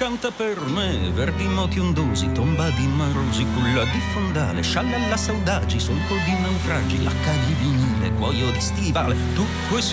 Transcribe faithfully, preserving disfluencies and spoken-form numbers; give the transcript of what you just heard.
canta per me, verdi moti ondosi, tomba di marosi, culla di fondale, scialla alla saudagi, solco di naufragi, lacca di vinile, cuoio di stivale, tu quei